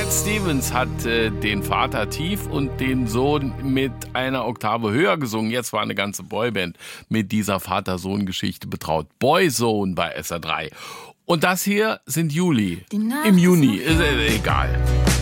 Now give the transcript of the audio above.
Cat Stevens hat den Vater tief und den Sohn mit einer Oktave höher gesungen. Jetzt war eine ganze Boyband mit dieser Vater-Sohn-Geschichte betraut. Boyzone bei SR3. Und das hier sind Juli. Im Juni, ist egal.